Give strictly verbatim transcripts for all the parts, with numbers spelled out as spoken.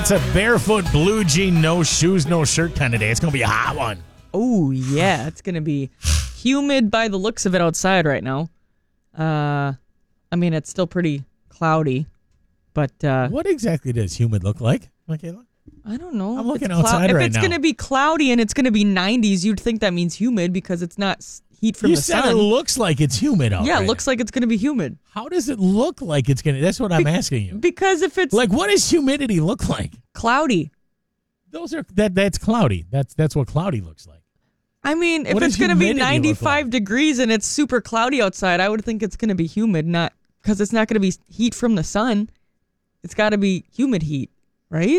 It's a barefoot, blue jean, no shoes, no shirt kind of day. It's going to be a hot one. Oh, yeah. It's going to be humid by the looks of it outside right now. Uh, I mean, it's still pretty cloudy, but... Uh, what exactly does humid look like, Michaela? I don't know. I'm looking It's clou- outside if right it's now. going to be cloudy and it's going to be nineties, you'd think that means humid because it's not s- heat from You the said sun. it looks like it's humid out yeah, right it looks now. like it's going to be humid. How does it look like it's going to... That's what I'm asking you. Because if it's Like, what does humidity look like? cloudy, Those are... that That's cloudy. That's that's what cloudy looks like. I mean, if What it's does going to be humidity look ninety-five like? degrees and it's super cloudy outside, I would think it's going to be humid, not because it's not going to be heat from the sun. It's got to be humid heat, right?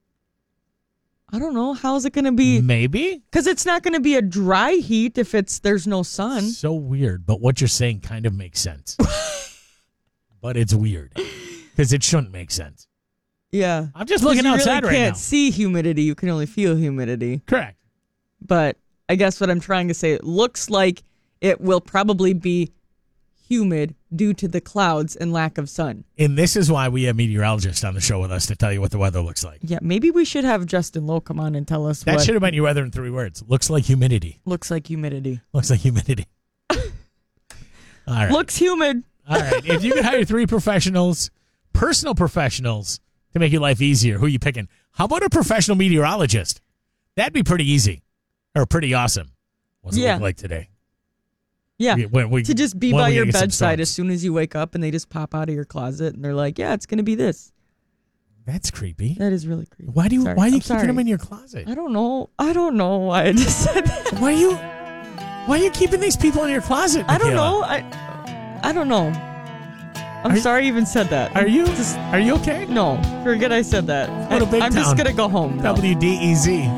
I don't know. How is it going to be? Maybe. Because it's not going to be a dry heat if it's there's no sun. So weird, but what you're saying kind of makes sense. But it's weird because it shouldn't make sense. Yeah. I'm just Plus, looking you outside really right can't now. see humidity. You can only feel humidity. Correct. But I guess what I'm trying to say, it looks like it will probably be humid due to the clouds and lack of sun. And this is why we have meteorologists on the show with us to tell you what the weather looks like. Yeah, maybe we should have Justin Lowe come on and tell us That what should have been your weather in three words. Looks like humidity. looks like humidity. Looks like humidity. All right. Looks humid. All right. If you could hire three professionals, personal professionals, to make your life easier, who are you picking? How about a professional meteorologist? That'd be pretty easy. Or pretty awesome. What's it Yeah. look like today? Yeah. We- when we- to just be when by we your get some bedside storms. as soon as you wake up and they just pop out of your closet and they're like, yeah, it's going to be this. That's creepy. That is really creepy. Why do you Sorry. why are you I'm keeping sorry. them in your closet? I don't know. I don't know why I just said that. Why are you why are you keeping these people in your closet? I don't Michaela? know. I I don't know. I'm Are you- sorry I even said that. Are you Just are you okay? No, forget I said that. Go to I, Big I'm just Town. going to go home now. W D E Z.